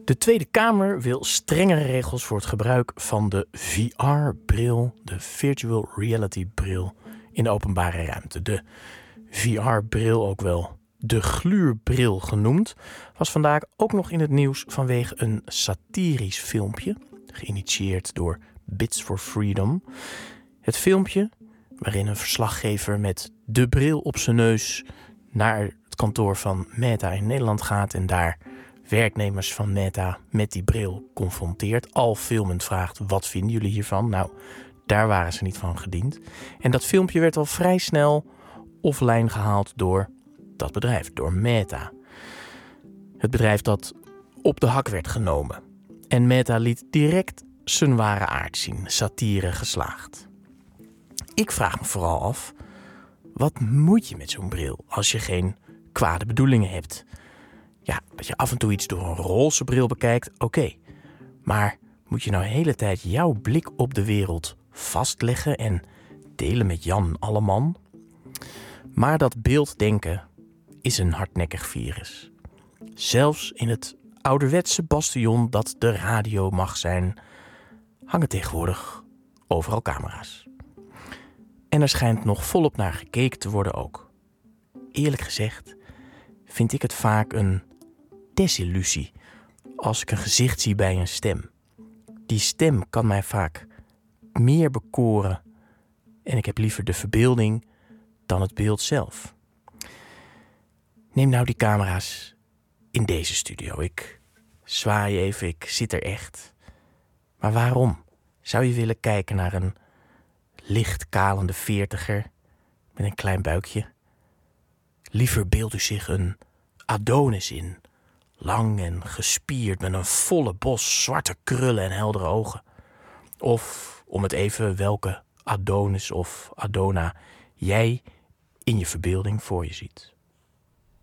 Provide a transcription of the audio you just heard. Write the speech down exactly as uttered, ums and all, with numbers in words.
De Tweede Kamer wil strengere regels voor het gebruik van de V R-bril, de Virtual Reality-bril, in de openbare ruimte. De V R-bril, ook wel de gluurbril genoemd, was vandaag ook nog in het nieuws vanwege een satirisch filmpje, geïnitieerd door Bits for Freedom. Het filmpje, waarin een verslaggever met de bril op zijn neus naar het kantoor van Meta in Nederland gaat en daar werknemers van Meta met die bril confronteert, al filmend vraagt: wat vinden jullie hiervan? Nou, daar waren ze niet van gediend. En dat filmpje werd al vrij snel offline gehaald door dat bedrijf, door Meta. Het bedrijf dat op de hak werd genomen. En Meta liet direct zijn ware aard zien, satire geslaagd. Ik vraag me vooral af, wat moet je met zo'n bril als je geen kwade bedoelingen hebt? Ja, dat je af en toe iets door een roze bril bekijkt, oké. Okay. Maar moet je nou de hele tijd jouw blik op de wereld vastleggen en delen met Jan Alleman? Maar dat beelddenken is een hardnekkig virus. Zelfs in het ouderwetse bastion dat de radio mag zijn, hangen tegenwoordig overal camera's. En er schijnt nog volop naar gekeken te worden ook. Eerlijk gezegd vind ik het vaak een desillusie als ik een gezicht zie bij een stem. Die stem kan mij vaak meer bekoren en ik heb liever de verbeelding dan het beeld zelf. Neem nou die camera's in deze studio. Ik zwaai even, ik zit er echt. Maar waarom zou je willen kijken naar een licht kalende veertiger met een klein buikje? Liever beeldt u zich een Adonis in, lang en gespierd met een volle bos zwarte krullen en heldere ogen. Of om het even welke Adonis of Adona jij in je verbeelding voor je ziet.